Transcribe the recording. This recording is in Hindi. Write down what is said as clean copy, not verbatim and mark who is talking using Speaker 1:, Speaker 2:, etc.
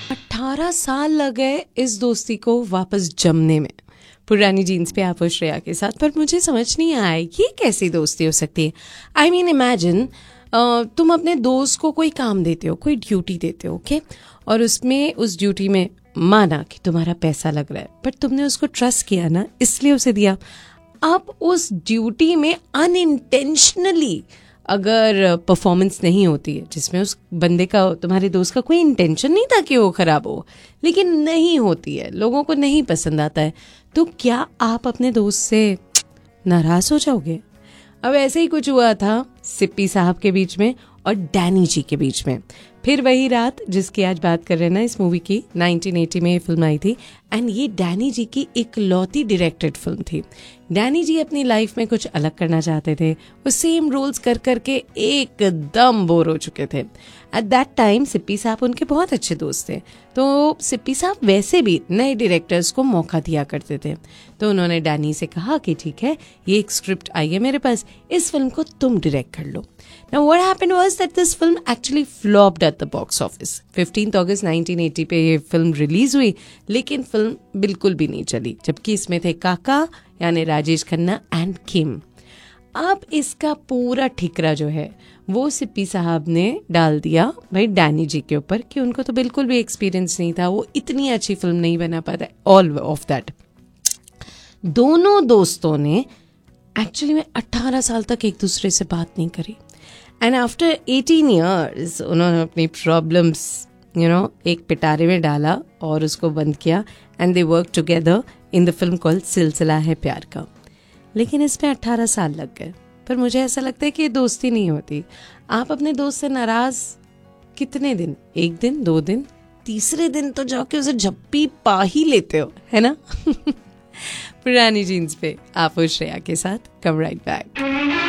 Speaker 1: 18 साल लग गए इस दोस्ती को वापस जमने में, पुरानी जीन्स पे आप और श्रेया के साथ। पर मुझे समझ नहीं आया ये कैसी दोस्ती हो सकती है। आई मीन इमेजिन तुम अपने दोस्त को कोई काम देते हो, कोई ड्यूटी देते हो, ओके, और उसमें उस ड्यूटी में माना कि तुम्हारा पैसा लग रहा है, बट तुमने उसको ट्रस्ट किया ना, इसलिए उसे दिया। अब उस ड्यूटी में अनइंटेंशनली अगर परफॉर्मेंस नहीं होती है, जिसमें उस बंदे का, तुम्हारे दोस्त का कोई इंटेंशन नहीं था कि वो खराब हो, लेकिन नहीं होती है, लोगों को नहीं पसंद आता है, तो क्या आप अपने दोस्त से नाराज हो जाओगे? अब ऐसे ही कुछ हुआ था सिप्पी साहब के बीच में और डैनी जी के बीच में। फिर वही रात जिसकी आज बात कर रहे हैं ना, इस मूवी की 1980 में ये फिल्म आई थी, एंड ये डैनी जी की इकलौती डायरेक्टेड फिल्म थी। डैनी जी अपनी लाइफ में कुछ अलग करना चाहते थे, वो सेम रोल्स कर करके एकदम बोर हो चुके थे। एट दैट टाइम सिप्पी साहब उनके बहुत अच्छे दोस्त थे, तो सिप्पी साहब वैसे भी नए डायरेक्टर्स को मौका दिया करते थे। तो उन्होंने डैनी से कहा कि ठीक है, ये एक स्क्रिप्ट आई है मेरे पास, इस फिल्म को तुम डायरेक्ट कर लो। Now what happened was that this film actually flopped at the box office. 15 अगस्त 1980 पे ये फिल्म रिलीज हुई, लेकिन फिल्म बिल्कुल भी नहीं चली, जबकि इसमें थे काका यानी राजेश खन्ना एंड किम। अब इसका पूरा ठिकरा जो है वो सिप्पी साहब ने डाल दिया भाई डैनी जी के ऊपर कि उनको तो बिल्कुल भी एक्सपीरियंस नहीं था, वो इतनी अच्छी फिल्म नहीं बना पाता। ऑल ऑफ दैट, दोनों दोस्तों ने एक्चुअली में 18 साल तक एक दूसरे से बात नहीं करी। एंड आफ्टर 18 years उन्होंने अपनी प्रॉब्लम्स एक पिटारे में डाला और उसको बंद किया, and they work together in the film called सिलसिला है प्यार का। लेकिन इसमें 18 साल लग गए। पर मुझे ऐसा लगता है कि ये दोस्ती नहीं होती। आप अपने दोस्त से नाराज कितने दिन, एक दिन, 2 दिन, तीसरे दिन तो जाके उसे झप्पी पा ही लेते हो, है ना। पुरानी जीन्स पे आप और श्रेया के साथ, कम राइट बैक।